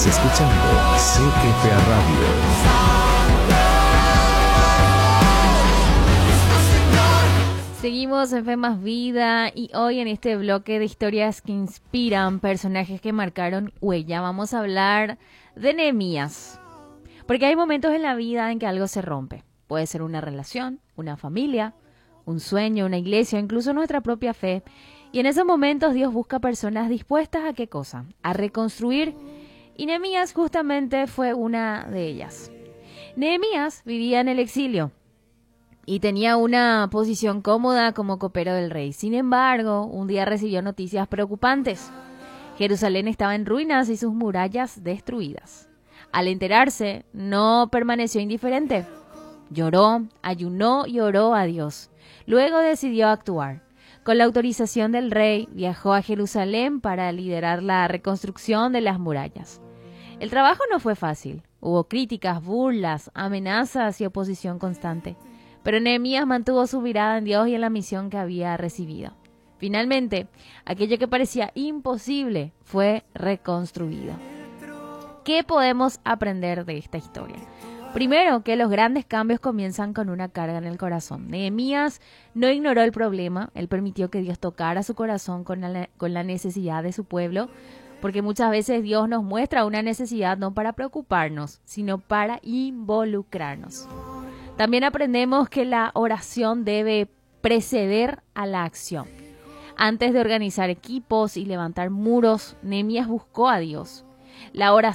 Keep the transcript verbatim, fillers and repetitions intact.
Estás escuchando C F A Radio. Seguimos en Fe Más Vida y hoy en este bloque de historias que inspiran, personajes que marcaron huella, vamos a hablar de Nehemías. Porque hay momentos en la vida en que algo se rompe. Puede ser una relación, una familia, un sueño, una iglesia, incluso nuestra propia fe. Y en esos momentos Dios busca personas dispuestas a ¿qué cosa? A reconstruir. Y Nehemías justamente fue una de ellas. Nehemías vivía en el exilio y tenía una posición cómoda como copero del rey. Sin embargo, un día recibió noticias preocupantes. Jerusalén estaba en ruinas y sus murallas destruidas. Al enterarse, no permaneció indiferente. Lloró, ayunó y oró a Dios. Luego decidió actuar. Con la autorización del rey, viajó a Jerusalén para liderar la reconstrucción de las murallas. El trabajo no fue fácil. Hubo críticas, burlas, amenazas y oposición constante. Pero Nehemías mantuvo su mirada en Dios y en la misión que había recibido. Finalmente, aquello que parecía imposible fue reconstruido. ¿Qué podemos aprender de esta historia? Primero, que los grandes cambios comienzan con una carga en el corazón. Nehemías no ignoró el problema, él permitió que Dios tocara su corazón con la, con la necesidad de su pueblo, porque muchas veces Dios nos muestra una necesidad no para preocuparnos, sino para involucrarnos. También aprendemos que la oración debe preceder a la acción. Antes de organizar equipos y levantar muros, Nehemías buscó a Dios. La oración